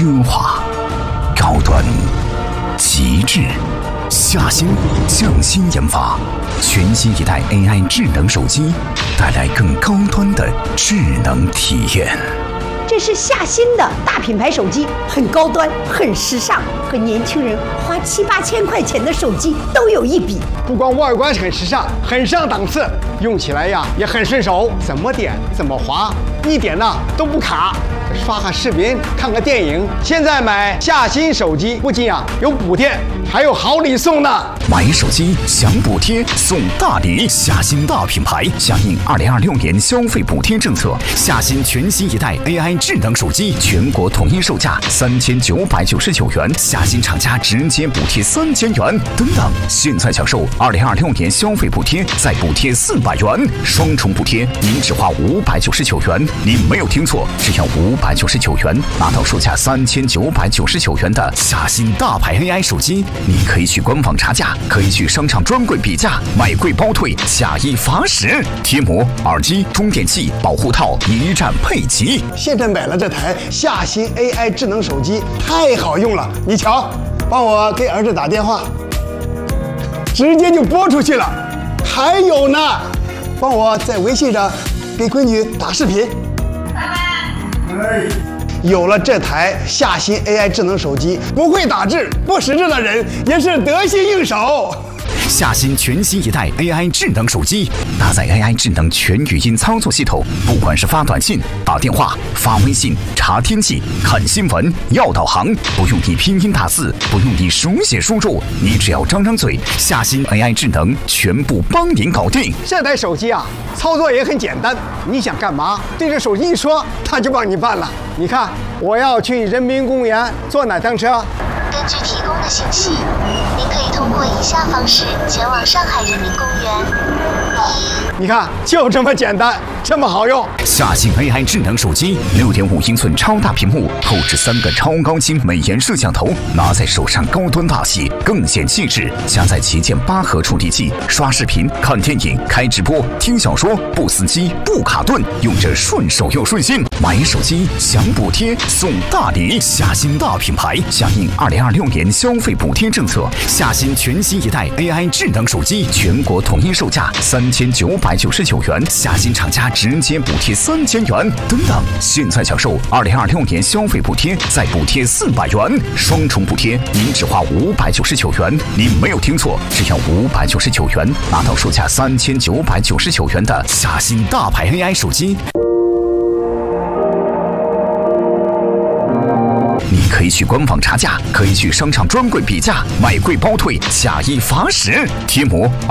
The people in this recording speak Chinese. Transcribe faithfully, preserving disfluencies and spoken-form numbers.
奢华、高端、极致。夏新匠心研发全新一代 A I 智能手机，带来更高端的智能体验。 这是夏新的大品牌手机，很高端，很时尚，和年轻人花七八千块钱的手机都有一比。 不光外观很时尚，很上档次，用起来呀也很顺手，怎么点怎么滑，一点呢都不卡。刷个视频，看个电影，现在买夏新手机不仅啊有补贴，还有好礼送呢。 买手机享补贴送大礼，夏新大品牌响应二零二六年消费补贴政策，夏新全新一代 A I 智能手机全国统一售价三千九百九十九元，夏新厂家直接补贴三千元。等等，现在享受二零二六年消费补贴，再补贴四百元，双重补贴，您只花五百九十九元。您没有听错，只要五百九十九元，拿到售价三千九百九十九元的夏新大牌 A I 手机。你可以去官网查价，可以去商场专柜比价，买贵包退，下一罚十。贴膜、耳机、充电器、保护套一站配齐。 现在买了这台夏新 A I 智能手机，太好用了。你瞧，帮我给儿子打电话，直接就拨出去了。还有呢，帮我在微信上给闺女打视频。有了这台夏新 A I 智能手机，不会打字、不识字的人也是得心应手。 夏新全新一代 A I 智能手机，搭载 A I 智能全语音操作系统，不管是发短信、打电话、发微信、查天气、看新闻、要导航，不用你拼音打字，不用你手写输入，你只要张张嘴，夏新 A I 智能全部帮您搞定。 这台手机啊，操作也很简单，你想干嘛，对着手机一说，它就帮你办了。你看，我要去人民公园坐哪趟车？ 根据提供的信息，您可以通过以下方式前往上海人民公园。一， 你看，就这么简单，这么好用。 夏新 A I 智能手机，六点五英寸超大屏幕，后置三个超高清美颜摄像头，拿在手上高端大气，更显气质。加载旗舰八核处理器，刷视频、看电影、开直播、听小说，不死机、不卡顿，用着顺手又顺心。买手机享补贴送大礼，夏新大品牌响应二零二六年消费补贴政策，夏新全新一代 A I 智能手机全国统一售价三千九百九十九元，夏新厂家直接补贴三千元。等等，现在享受二零二六年消费补贴，再补贴四百元，双重补贴，您只花五百九十九元。您没有听错，只要五百九十九元，拿到售价三千九百九十九元的夏新大牌 A I 手机。你可以去官网查价，可以去商场专柜比价，买贵包退，下一罚十。贴膜、